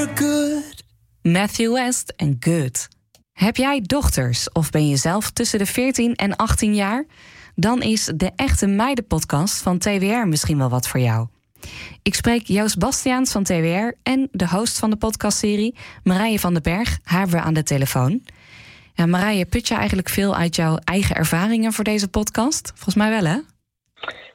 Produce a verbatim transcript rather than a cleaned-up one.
we're good. Matthew West en Good. Heb jij dochters of ben je zelf tussen de veertien en achttien jaar? Dan is de Echte Meiden podcast van T W R misschien wel wat voor jou. Ik spreek Joost Bastiaans van T W R en de host van de podcastserie, Marije van den Berg, haar weer aan de telefoon. Ja, Marije, put je eigenlijk veel uit jouw eigen ervaringen voor deze podcast? Volgens mij wel, hè?